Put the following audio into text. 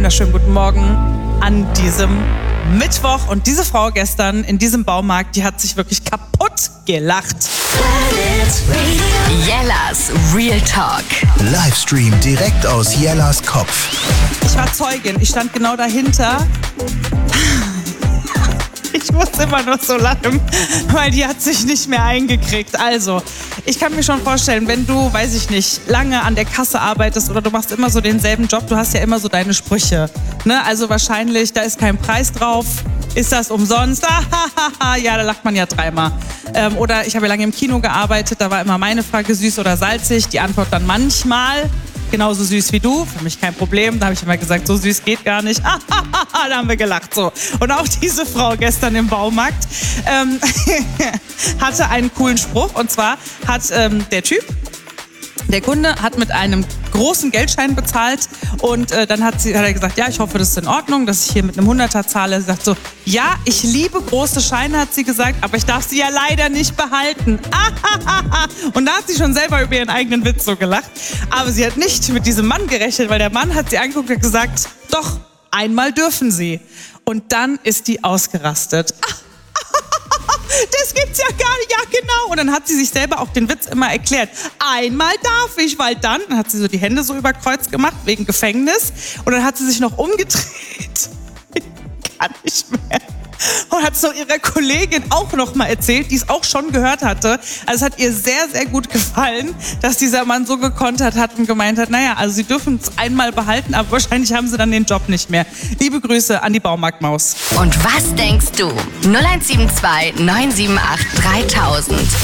wunderschönen guten Morgen an diesem Mittwoch. Und diese Frau gestern in diesem Baumarkt, die hat sich wirklich kaputt gelacht. Jellas Real Talk. Livestream direkt aus Jellas Kopf. Ich war Zeugin, ich stand genau dahinter. Ich muss immer nur so lachen, weil die hat sich nicht mehr eingekriegt. Also, ich kann mir schon vorstellen, wenn du, weiß ich nicht, lange an der Kasse arbeitest oder du machst immer so denselben Job, du hast ja immer so deine Sprüche. Ne? Also wahrscheinlich, da ist kein Preis drauf. Ist das umsonst? Ja, da lacht man ja dreimal. Oder ich habe ja lange im Kino gearbeitet, da war immer meine Frage, süß oder salzig. Die Antwort dann manchmal, genauso süß wie du, für mich kein Problem. Da habe ich immer gesagt, so süß geht gar nicht. Da haben wir gelacht. So. Und auch diese Frau gestern im Baumarkt hatte einen coolen Spruch. Und zwar hat der Kunde hat mit einem großen Geldschein bezahlt und dann hat er gesagt, ja, ich hoffe, das ist in Ordnung, dass ich hier mit einem 100er zahle. Sie sagt so, ja, ich liebe große Scheine, hat sie gesagt, aber ich darf sie ja leider nicht behalten. Und da hat sie schon selber über ihren eigenen Witz so gelacht. Aber sie hat nicht mit diesem Mann gerechnet, weil der Mann hat sie angeguckt und gesagt, doch, einmal dürfen sie. Und dann ist die ausgerastet. Das gibt's ja gar nicht, ja genau. Und dann hat sie sich selber auch den Witz immer erklärt. Einmal darf ich, weil dann hat sie so die Hände so über Kreuz gemacht, wegen Gefängnis. Und dann hat sie sich noch umgedreht. Ich kann nicht mehr. Und hat es so ihrer Kollegin auch noch mal erzählt, die es auch schon gehört hatte. Also es hat ihr sehr, sehr gut gefallen, dass dieser Mann so gekontert hat und gemeint hat, naja, also sie dürfen es einmal behalten, aber wahrscheinlich haben sie dann den Job nicht mehr. Liebe Grüße an die Baumarktmaus. Und was denkst du? 0172 978 3000.